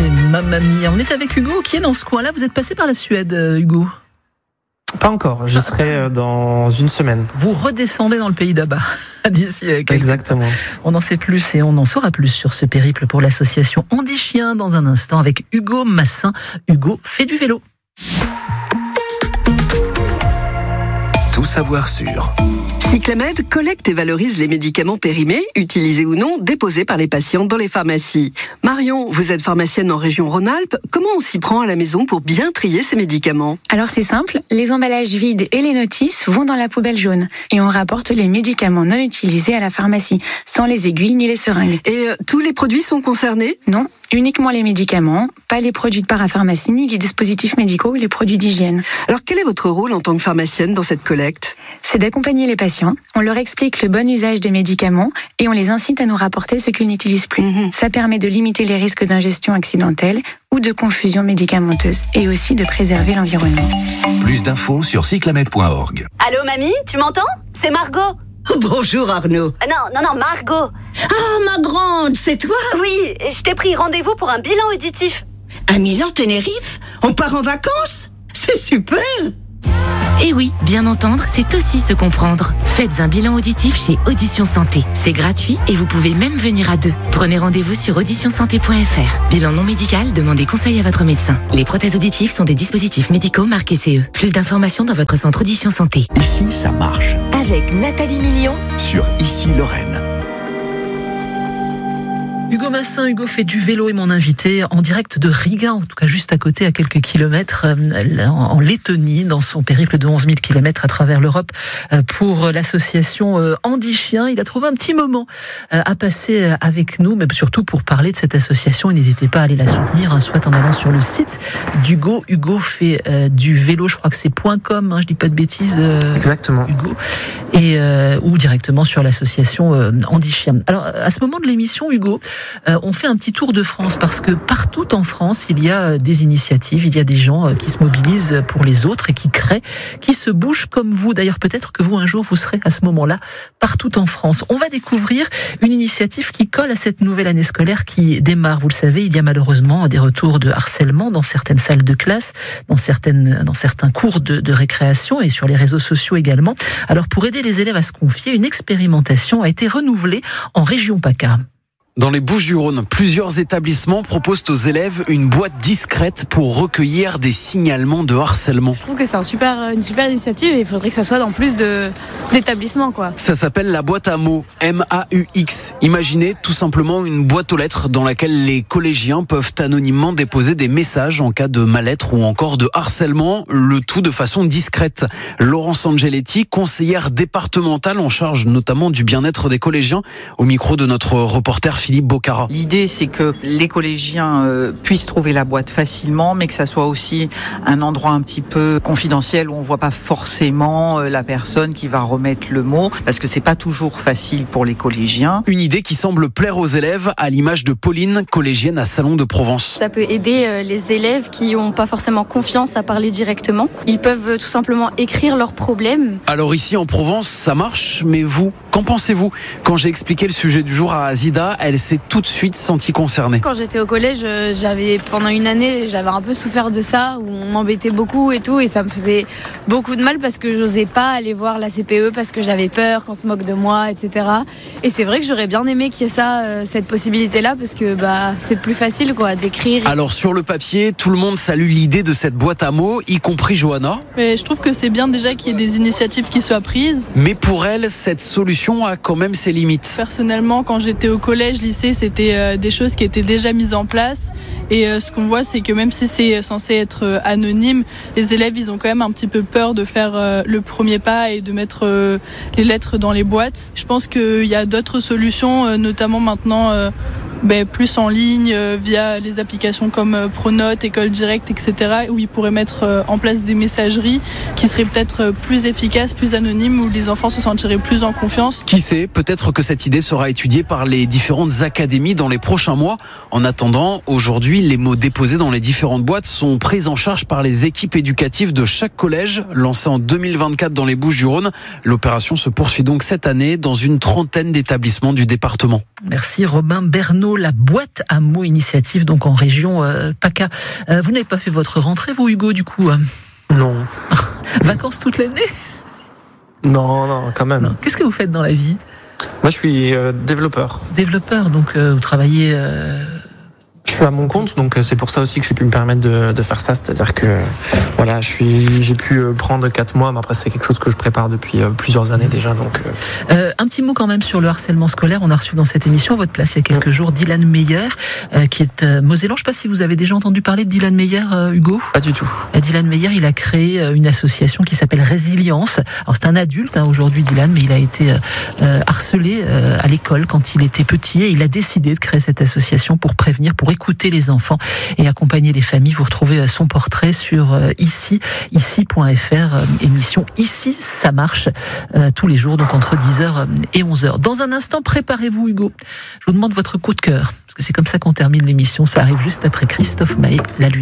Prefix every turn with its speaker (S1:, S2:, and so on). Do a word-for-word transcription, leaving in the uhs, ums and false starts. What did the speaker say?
S1: c'est Mamma Mia. On est avec Hugo qui est dans ce coin-là. Vous êtes passé par la Suède, Hugo?
S2: Pas encore, je serai dans une semaine.
S1: Vous redescendez dans le pays d'Abba, d'ici quelques
S2: Exactement.
S1: temps. On en sait plus et on en saura plus sur ce périple pour l'association Andy Chien dans un instant avec Hugo Massin. Hugo fait du vélo.
S3: Tout savoir sur
S4: Cyclamed collecte et valorise les médicaments périmés, utilisés ou non, déposés par les patients dans les pharmacies. Marion, vous êtes pharmacienne en région Rhône-Alpes. Comment on s'y prend à la maison pour bien trier ces médicaments?
S5: Alors c'est simple, les emballages vides et les notices vont dans la poubelle jaune. Et on rapporte les médicaments non utilisés à la pharmacie, sans les aiguilles ni les seringues.
S4: Et euh, tous les produits sont concernés?
S5: Non, uniquement les médicaments, pas les produits de parapharmacie, ni les dispositifs médicaux ou les produits d'hygiène.
S4: Alors quel est votre rôle en tant que pharmacienne dans cette collecte?
S5: C'est d'accompagner les patients. On leur explique le bon usage des médicaments et on les incite à nous rapporter ce qu'ils n'utilisent plus. Mmh. Ça permet de limiter les risques d'ingestion accidentelle ou de confusion médicamenteuse et aussi de préserver l'environnement.
S3: Plus d'infos sur cyclamed point org.
S6: Allô mamie, tu m'entends? C'est Margot.
S7: Oh, bonjour Arnaud.
S6: Euh, non, non, non, Margot.
S7: Ah, ma grande, c'est toi?
S6: Oui, je t'ai pris rendez-vous pour un bilan auditif.
S7: À Milan, Tenerife? On part en vacances? C'est super!
S8: Et oui, bien entendre, c'est aussi se comprendre. Faites un bilan auditif chez Audition Santé. C'est gratuit et vous pouvez même venir à deux. Prenez rendez-vous sur audition santé point f r. Bilan non médical, demandez conseil à votre médecin. Les prothèses auditives sont des dispositifs médicaux marqués C E. Plus d'informations dans votre centre Audition Santé.
S9: Ici, ça marche.
S10: Avec Nathalie Mignon
S9: sur Ici Lorraine.
S1: Hugo Massin, Hugo fait du vélo et mon invité en direct de Riga, en tout cas juste à côté, à quelques kilomètres, en Lettonie, dans son périple de onze mille kilomètres à travers l'Europe pour l'association Andy Chien. Il a trouvé un petit moment à passer avec nous, mais surtout pour parler de cette association. Et n'hésitez pas à aller la soutenir, hein, soit en allant sur le site d'Hugo. Hugo fait euh, du vélo, je crois que c'est .com, hein, je dis pas de bêtises. Euh,
S2: Exactement.
S1: Hugo. Et, euh, ou directement sur l'association euh, Andy Chien. Alors, à ce moment de l'émission, Hugo, Euh, on fait un petit tour de France parce que partout en France, il y a des initiatives, il y a des gens euh, qui se mobilisent pour les autres et qui créent, qui se bougent comme vous. D'ailleurs, peut-être que vous, un jour, vous serez à ce moment-là partout en France. On va découvrir une initiative qui colle à cette nouvelle année scolaire qui démarre. Vous le savez, il y a malheureusement des retours de harcèlement dans certaines salles de classe, dans, certaines, dans certains cours de, de récréation et sur les réseaux sociaux également. Alors, pour aider les élèves à se confier, une expérimentation a été renouvelée en région PACA.
S11: Dans les Bouches-du-Rhône, plusieurs établissements proposent aux élèves une boîte discrète pour recueillir des signalements de harcèlement.
S12: Je trouve que c'est un super, une super initiative et il faudrait que ça soit dans plus de, d'établissements, quoi.
S11: Ça s'appelle la boîte à mots, M A U X. Imaginez tout simplement une boîte aux lettres dans laquelle les collégiens peuvent anonymement déposer des messages en cas de mal-être ou encore de harcèlement, le tout de façon discrète. Laurence Angeletti, conseillère départementale en charge notamment du bien-être des collégiens, au micro de notre reporter Philippe Bocara.
S13: L'idée, c'est que les collégiens euh, puissent trouver la boîte facilement, mais que ça soit aussi un endroit un petit peu confidentiel où on voit pas forcément euh, la personne qui va remettre le mot, parce que c'est pas toujours facile pour les collégiens.
S11: Une idée qui semble plaire aux élèves, à l'image de Pauline, collégienne à Salon de Provence.
S14: Ça peut aider euh, les élèves qui ont pas forcément confiance à parler directement. Ils peuvent euh, tout simplement écrire leurs problèmes.
S11: Alors ici en Provence, ça marche, mais vous, qu'en pensez-vous? Quand j'ai expliqué le sujet du jour à Azida, elle s'est tout de suite sentie concernée.
S12: Quand j'étais au collège, j'avais pendant une année, j'avais un peu souffert de ça, où on m'embêtait beaucoup et tout, et ça me faisait beaucoup de mal parce que j'osais pas aller voir la C P E parce que j'avais peur qu'on se moque de moi, et cetera. Et c'est vrai que j'aurais bien aimé qu'il y ait ça, euh, cette possibilité-là, parce que bah c'est plus facile quoi d'écrire.
S11: Alors sur le papier, tout le monde salue l'idée de cette boîte à mots, y compris Johanna.
S15: Mais je trouve que c'est bien déjà qu'il y ait des initiatives qui soient prises.
S11: Mais pour elle, cette solution a quand même ses limites.
S15: Personnellement, quand j'étais au collège, lycée, c'était euh, des choses qui étaient déjà mises en place. Et euh, ce qu'on voit, c'est que même si c'est censé être euh, anonyme, les élèves, ils ont quand même un petit peu peur de faire euh, le premier pas et de mettre euh, les lettres dans les boîtes. Je pense qu'il y a d'autres solutions, euh, notamment maintenant euh, ben, plus en ligne, euh, via les applications comme euh, Pronote, École Directe, et cetera, où ils pourraient mettre euh, en place des messageries qui seraient peut-être euh, plus efficaces, plus anonymes, où les enfants se sentiraient plus en confiance.
S11: Qui sait, peut-être que cette idée sera étudiée par les différentes académies dans les prochains mois. En attendant, aujourd'hui, les mots déposés dans les différentes boîtes sont pris en charge par les équipes éducatives de chaque collège, lancée en deux mille vingt-quatre dans les Bouches-du-Rhône. L'opération se poursuit donc cette année dans une trentaine d'établissements du département.
S1: Merci Robin Bernot. Hugo, la boîte à mots initiative, donc en région euh, PACA. Euh, vous n'avez pas fait votre rentrée, vous, Hugo, du coup?
S2: Non.
S1: Vacances toute l'année?
S2: Non, non, quand même. Non.
S1: Qu'est-ce que vous faites dans la vie?
S2: Moi, je suis euh, développeur.
S1: Développeur, donc euh, vous travaillez... Euh...
S2: Je suis à mon compte, donc c'est pour ça aussi que j'ai pu me permettre de, de faire ça. C'est-à-dire que voilà, je suis, j'ai pu prendre quatre mois, mais après c'est quelque chose que je prépare depuis plusieurs années déjà. Donc
S1: euh... Euh, un petit mot quand même sur le harcèlement scolaire. On a reçu dans cette émission, votre place il y a quelques jours, Dylan Meyer, euh, qui est euh, mosellan. Je ne sais pas si vous avez déjà entendu parler de Dylan Meyer, euh, Hugo.
S2: Pas du tout.
S1: Euh, Dylan Meyer, il a créé une association qui s'appelle Résilience. Alors c'est un adulte hein, aujourd'hui, Dylan, mais il a été euh, harcelé euh, à l'école quand il était petit et il a décidé de créer cette association pour prévenir, pour écouter les enfants et accompagner les familles. Vous retrouvez son portrait sur euh, ici, ici point f r, euh, émission Ici ça marche, euh, tous les jours, donc entre dix heures et onze heures. Dans un instant, préparez-vous, Hugo. Je vous demande votre coup de cœur, parce que c'est comme ça qu'on termine l'émission. Ça arrive juste après Christophe Maé, La Lune.